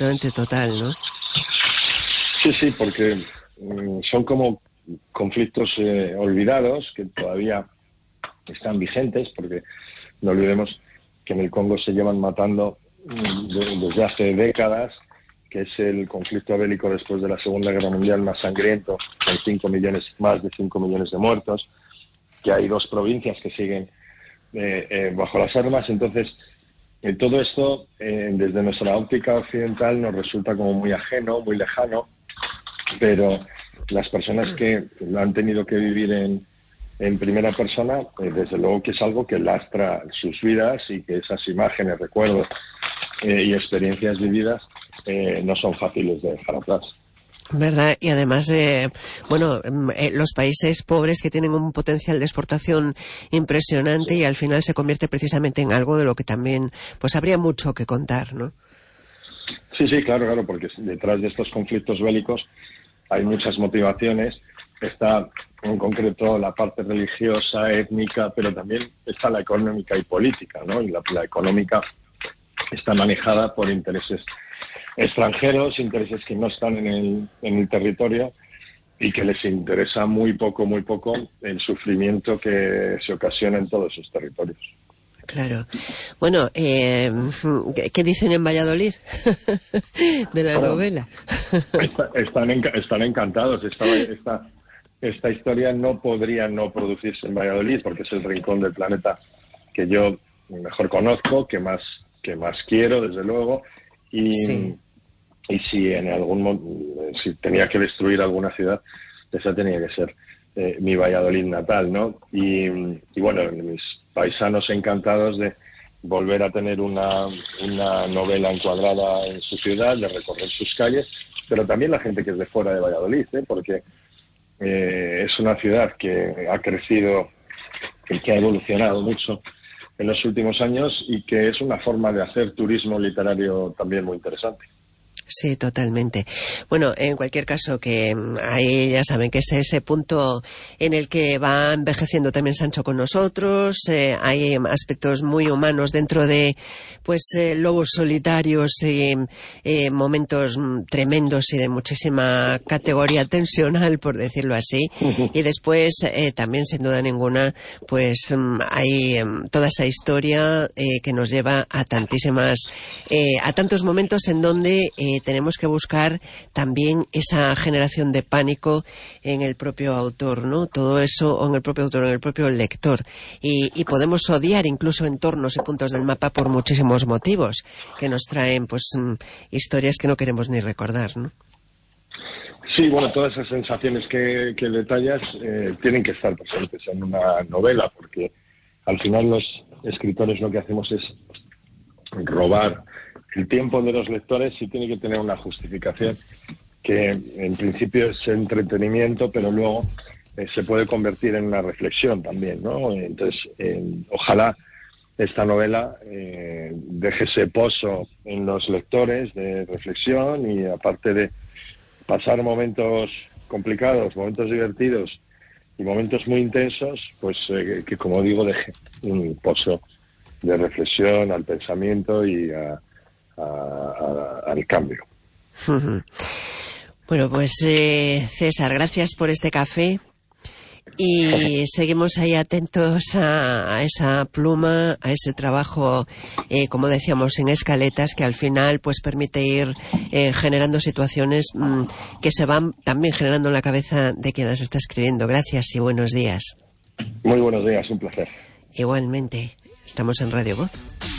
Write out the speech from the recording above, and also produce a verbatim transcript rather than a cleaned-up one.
absolutamente total, ¿no? Sí, sí, porque mm, son como conflictos eh, olvidados que todavía están vigentes, porque no olvidemos que en el Congo se llevan matando mm, de, desde hace décadas, que es el conflicto bélico después de la Segunda Guerra Mundial más sangriento, con cinco millones, más de cinco millones de muertos, que hay dos provincias que siguen eh, eh, bajo las armas. Entonces, eh, todo esto, eh, desde nuestra óptica occidental, nos resulta como muy ajeno, muy lejano, pero las personas que lo han tenido que vivir en, en primera persona, eh, desde luego que es algo que lastra sus vidas, y que esas imágenes, recuerdos eh, y experiencias vividas eh, no son fáciles de dejar atrás. ¿Verdad? Y además, eh, bueno, eh, los países pobres que tienen un potencial de exportación impresionante, y al final se convierte precisamente en algo de lo que también pues habría mucho que contar, ¿no? Sí, sí, claro, claro, porque detrás de estos conflictos bélicos hay muchas motivaciones. Está en concreto la parte religiosa, étnica, pero también está la económica y política, ¿no? Y la, la económica está manejada por intereses extranjeros, intereses que no están en el, en el territorio, y que les interesa muy poco, muy poco el sufrimiento que se ocasiona en todos esos territorios. Claro. Bueno, eh, ¿qué dicen en Valladolid de la bueno, novela? está, están, enc- están encantados. Esta, esta, esta historia no podría no producirse en Valladolid, porque es el rincón del planeta que yo mejor conozco, que más, que más quiero, desde luego. Y, sí. y si en algún si tenía que destruir alguna ciudad, esa tenía que ser eh, mi Valladolid natal, ¿no? Y, y bueno, mis paisanos encantados de volver a tener una, una novela encuadrada en su ciudad, de recorrer sus calles, pero también la gente que es de fuera de Valladolid, ¿eh? Porque eh, es una ciudad que ha crecido y que ha evolucionado mucho en los últimos años, y que es una forma de hacer turismo literario también muy interesante. Sí, totalmente. Bueno, en cualquier caso, que ahí ya saben que es ese punto en el que va envejeciendo también Sancho con nosotros. Eh, hay aspectos muy humanos dentro de, pues, eh, lobos solitarios y eh, momentos tremendos y de muchísima categoría tensional, por decirlo así. Y después, eh, también, sin duda ninguna, pues hay eh, toda esa historia eh, que nos lleva a tantísimas, eh, a tantos momentos en donde eh, tenemos que buscar también esa generación de pánico en el propio autor, ¿no? Todo eso, o en el propio autor, en el propio lector. Y, y podemos odiar incluso entornos y puntos del mapa por muchísimos motivos que nos traen, pues, historias que no queremos ni recordar, ¿no? Sí, bueno, todas esas sensaciones que, que detallas eh, tienen que estar presentes en una novela, porque al final los escritores lo que hacemos es robar el tiempo de los lectores, y tiene que tener una justificación que en principio es entretenimiento, pero luego eh, se puede convertir en una reflexión también, ¿no? Entonces, eh, ojalá esta novela eh, deje ese pozo en los lectores de reflexión, y aparte de pasar momentos complicados, momentos divertidos y momentos muy intensos, pues eh, que, como digo, deje un pozo de reflexión al pensamiento y a A, a, al cambio. Bueno, pues eh, César, gracias por este café, y seguimos ahí atentos a, a esa pluma, a ese trabajo, eh, como decíamos, en escaletas, que al final pues permite ir eh, generando situaciones mmm, que se van también generando en la cabeza de quien las está escribiendo. Gracias y buenos días. Muy buenos días, un placer. Igualmente, estamos en Radio Voz.